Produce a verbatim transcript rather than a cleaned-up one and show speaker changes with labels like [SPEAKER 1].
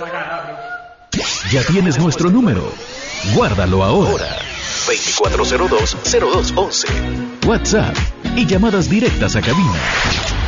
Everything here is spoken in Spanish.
[SPEAKER 1] Ya tienes nuestro número. Guárdalo ahora. veinticuatro cero dos, cero dos once. WhatsApp y llamadas directas a cabina.